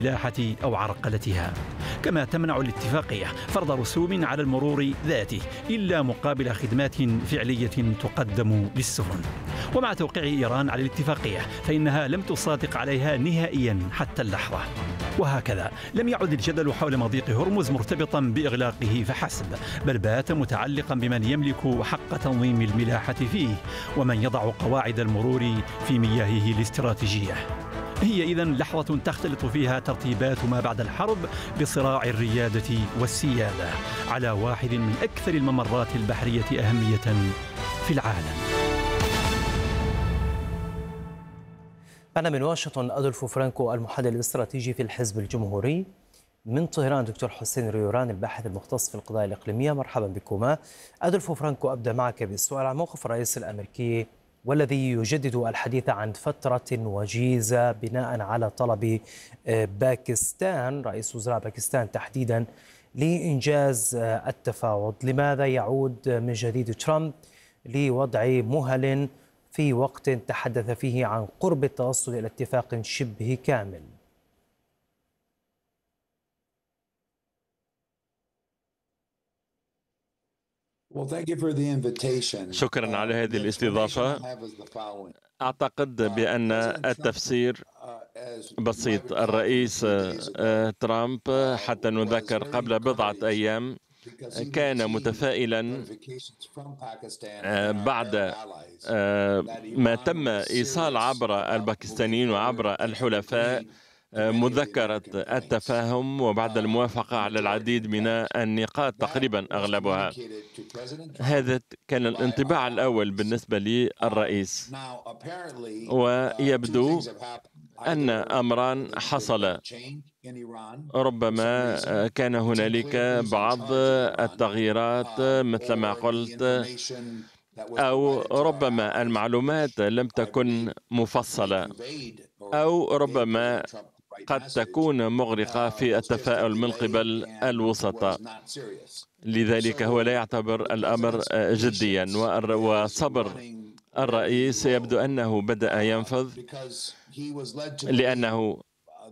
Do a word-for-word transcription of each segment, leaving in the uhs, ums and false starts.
الملاحة أو عرقلتها. كما تمنع الاتفاقية فرض رسوم على المرور ذاته إلا مقابل خدمات فعلية تقدم للسفن. ومع توقيع إيران على الاتفاقية فإنها لم تصادق عليها نهائيا حتى اللحظة. وهكذا لم يعد الجدل حول مضيق هرمز مرتبطا بإغلاقه فحسب، بل بات متعلقا بمن يملك حق تنظيم الملاحة فيه ومن يضع قواعد المرور في مياهه الاستراتيجية. هي إذن لحظة تختلط فيها ترتيبات ما بعد الحرب بصراع الريادة والسيادة على واحد من أكثر الممرات البحرية أهمية في العالم. أنا من واشنطن أدولفو فرانكو المحلل الاستراتيجي في الحزب الجمهوري. من طهران دكتور حسين ريوران الباحث المختص في القضايا الإقليمية. مرحبا بكما. أدولفو فرانكو، أبدأ معك بالسؤال عن موقف الرئيس الأمريكي والذي يجدد الحديث عن فترة وجيزة بناء على طلب باكستان، رئيس وزراء باكستان تحديدا، لإنجاز التفاوض. لماذا يعود من جديد ترامب لوضع مهل في وقت تحدث فيه عن قرب التوصل إلى اتفاق شبه كامل؟ شكرا على هذه الاستضافة. أعتقد بأن التفسير بسيط. الرئيس ترامب، حتى نذكر قبل بضعة أيام، كان متفائلا بعد ما تم إيصال عبر الباكستانيين وعبر الحلفاء مذكرة التفاهم، وبعد الموافقة على العديد من النقاط تقريبا أغلبها. هذا كان الانطباع الأول بالنسبة للرئيس، ويبدو أن أمران حصل. ربما كان هنالك بعض التغييرات مثل ما قلت، أو ربما المعلومات لم تكن مفصلة، أو ربما قد تكون مغرقة في التفاؤل من قبل الوسطاء. لذلك هو لا يعتبر الأمر جديا، وصبر الرئيس يبدو أنه بدأ ينفذ، لأنه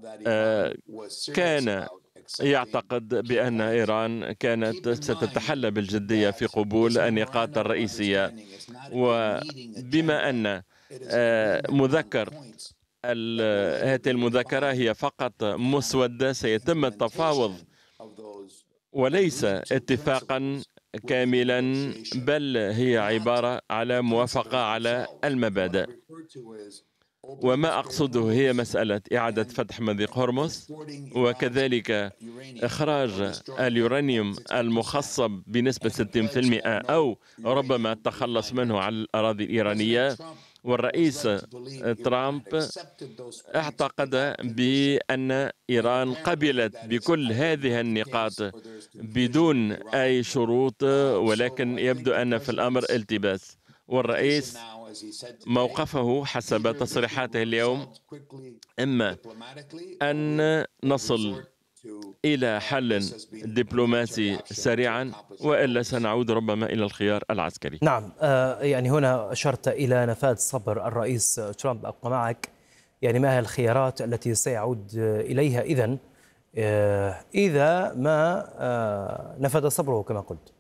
كان يعتقد بأن إيران كانت ستتحلى بالجدية في قبول النقاط الرئيسية. وبما أن مذكر هذه المذكرة هي فقط مسودة، سيتم التفاوض وليس اتفاقا كاملا، بل هي عبارة على موافقة على المبادئ. وما أقصده هي مسألة إعادة فتح مضيق هرمز، وكذلك إخراج اليورانيوم المخصب بنسبة ستين بالمئة أو ربما التخلص منه على الأراضي الإيرانية. والرئيس ترامب اعتقد بأن إيران قبلت بكل هذه النقاط بدون أي شروط، ولكن يبدو أن في الأمر التباس. والرئيس موقفه حسب تصريحاته اليوم إما أن نصل إلى حل دبلوماسي سريعا، وإلا سنعود ربما إلى الخيار العسكري. نعم، يعني هنا أشرت إلى نفاذ صبر الرئيس ترامب. أبقى معك. يعني ما هي الخيارات التي سيعود إليها إذن إذا ما نفذ صبره كما قلت؟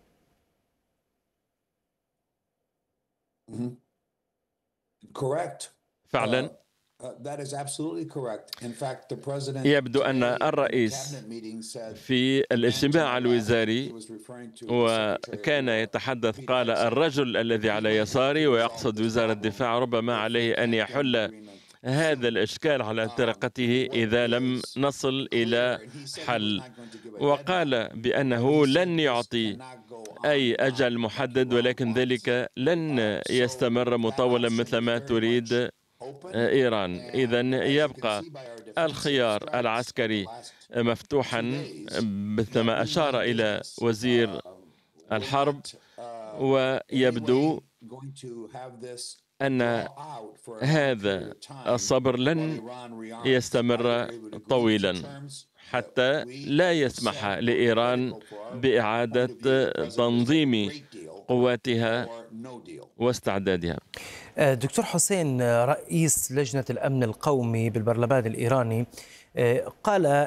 فعلا يبدو أن الرئيس في الاجتماع الوزاري وكان يتحدث، قال الرجل الذي على يساري، ويقصد وزارة الدفاع، ربما عليه أن يحل هذا الإشكال على طريقته إذا لم نصل إلى حل. وقال بأنه لن يعطي أي أجل محدد، ولكن ذلك لن يستمر مطولا مثل ما تريد إيران. إذن يبقى الخيار العسكري مفتوحا مثل ما أشار إلى وزير الحرب، ويبدو أن هذا الصبر لن يستمر طويلا حتى لا يسمح لإيران بإعادة تنظيم قواتها واستعدادها. دكتور حسين، رئيس لجنة الأمن القومي بالبرلمان الإيراني قال